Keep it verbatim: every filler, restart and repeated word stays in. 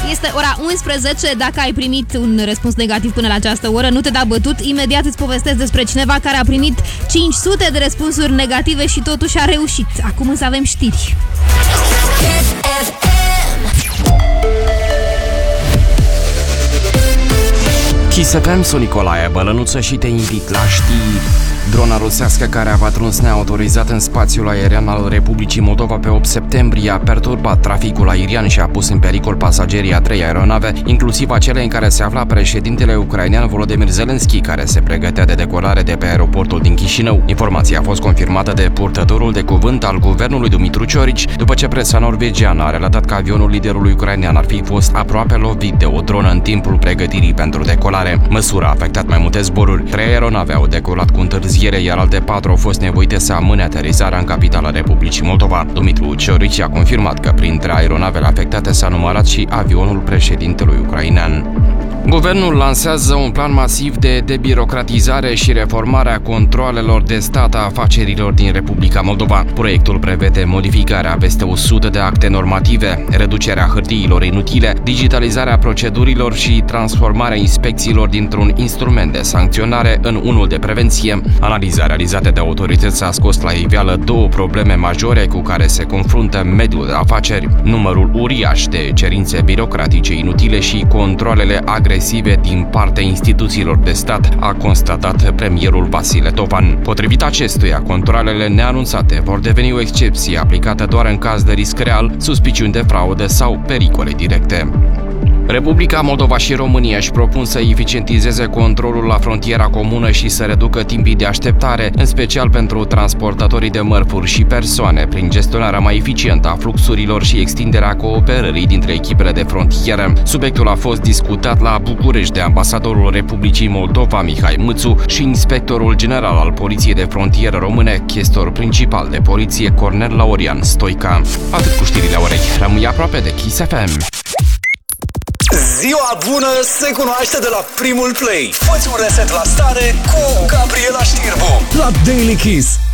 Este ora unsprezece. Dacă ai primit un răspuns negativ până la această oră, nu te da bătut. Imediat îți povestesc despre cineva care a primit cinci sute de răspunsuri negative și totuși a reușit. Acum însă avem știri. Kiss F M, sunt Nicolae Bălănuță și te invit la știri. Drona rusească care a pătruns neautorizat în spațiul aerian al Republicii Moldova pe opt septembrie a perturbat traficul aerian și a pus în pericol pasagerii a trei aeronave, inclusiv acele în care se afla președintele ucrainean Volodymyr Zelensky, care se pregătea de decolare de pe aeroportul din Chișinău. Informația a fost confirmată de purtătorul de cuvânt al guvernului Dumitru Ciorici, după ce presa norvegiană a relatat că avionul liderului ucrainean ar fi fost aproape lovit de o dronă în timpul pregătirii pentru decolare. Măsura a afectat mai multe zboruri. Trei aeronave au decolat cu întârziere, iar alte patru au fost nevoite să amâne aterizarea în capitala Republicii Moldova. Dumitru Ciorici a confirmat că printre aeronavele afectate s-a numărat și avionul președintelui ucrainean. Guvernul lansează un plan masiv de debirocratizare și reformare a controalelor de stat a afacerilor din Republica Moldova. Proiectul prevede modificarea a peste o sută de acte normative, reducerea hârtiilor inutile, digitalizarea procedurilor și transformarea inspecțiilor dintr-un instrument de sancționare în unul de prevenție. Analiza realizată de autorități a scos la iveală două probleme majore cu care se confruntă mediul de afaceri: numărul uriaș de cerințe birocratice inutile și controalele agresive din partea instituțiilor de stat, a constatat premierul Vasile Tovan. Potrivit acestuia, controalele neanunțate vor deveni o excepție aplicată doar în caz de risc real, suspiciuni de fraudă sau pericole directe. Republica Moldova și România își propun să eficientizeze controlul la frontiera comună și să reducă timpii de așteptare, în special pentru transportatorii de mărfuri și persoane, prin gestionarea mai eficientă a fluxurilor și extinderea cooperării dintre echipele de frontieră. Subiectul a fost discutat la București de ambasadorul Republicii Moldova, Mihai Mâțu, și inspectorul general al Poliției de Frontieră Române, chestor principal de poliție Cornel Laurian Stoica. Atât cu știrile orei. Rămâi aproape de Kiss F M. Ziua bună se cunoaște de la primul play. Fă-ți un reset la stare cu Gabriela Știrbu la Daily Kiss.